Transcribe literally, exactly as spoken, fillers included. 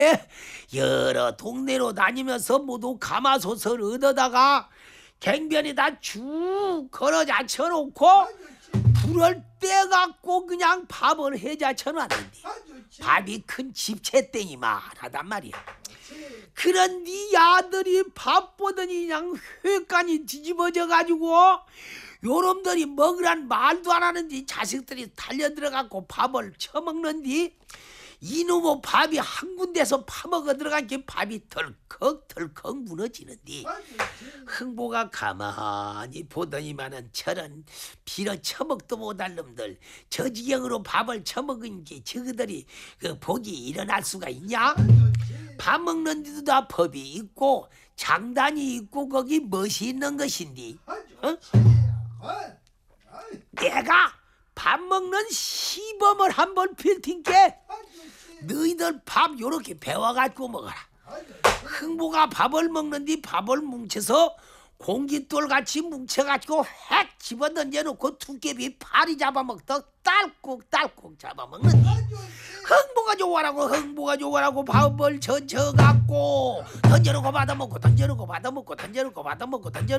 여러 동네로 다니면서 모두 가마솥을 얻어다가 갱변에다 쭉 걸어 잡혀놓고 불을 떼갖고 그냥 밥을 해자쳐놨는데 밥이 큰 집채땡이만 하단 말이야. 그런데 아들이 밥 보더니 그냥 회관이 뒤집어져가지고 요놈들이 먹으란 말도 안 하는데 자식들이 달려들어갖고 밥을 처먹는디 이놈의 밥이 한 군데서 파먹어 들어간 게 밥이 덜컥덜컥 무너지는데 흥보가 가만히 보더니만은 저런 빌어 처먹도 못할 놈들 저 지경으로 밥을 처먹은 게 저그들이 그 복이 일어날 수가 있냐? 밥 먹는 데도 다 법이 있고 장단이 있고 거기 멋이 있는 것인데 어? 내가 밥 먹는 시범을 한번 필텐게 너희들 밥 요렇게 배워가지고 먹어라. 흥보가 밥을 먹는데 밥을 뭉쳐서 공깃돌같이 뭉쳐가지고 획 집어던져놓고 두께비 파리 잡아먹듯 딸꾹딸꾹 잡아먹는데 흥보가 좋아라고 흥보가 좋아라고 밥을 젖혀갖고 던져놓고 받아먹고 던져놓고 받아먹고 던져놓고 받아먹고 던져놓고